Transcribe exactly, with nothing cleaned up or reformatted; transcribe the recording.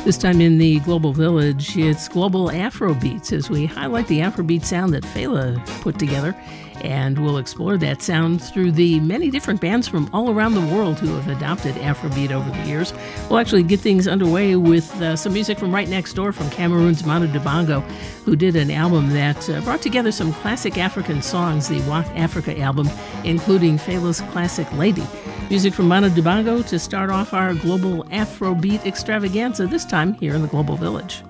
This time in the Global Village, it's Global Afrobeats as we highlight the Afrobeat sound that Fela put together. And we'll explore that sound through the many different bands from all around the world who have adopted Afrobeat over the years. We'll actually get things underway with uh, some music from right next door from Cameroon's Manu Dibango, who did an album that uh, brought together some classic African songs, the Walk Africa album, including Fela's classic Lady. Music from Manu Dibango to start off our Global Afrobeat extravaganza, this time here in the Global Village.